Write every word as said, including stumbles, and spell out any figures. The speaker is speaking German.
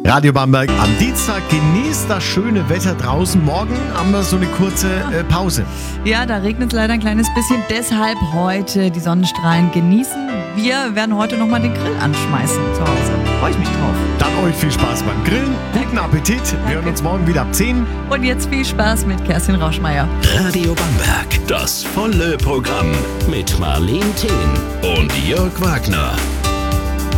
Radio Bamberg am Dienstag. Genießt das schöne Wetter draußen. Morgen haben wir so eine kurze äh, Pause. Ja, da regnet es leider ein kleines bisschen. Deshalb heute die Sonnenstrahlen genießen. Wir werden heute nochmal den Grill anschmeißen zu Hause. Freue ich mich drauf. Dann euch viel Spaß beim Grillen. Guten Appetit. Wir Danke. hören uns morgen wieder ab zehn. Und jetzt viel Spaß mit Kerstin Rauschmeier. Radio Bamberg, das volle Programm mit Marlene Thien und Jörg Wagner.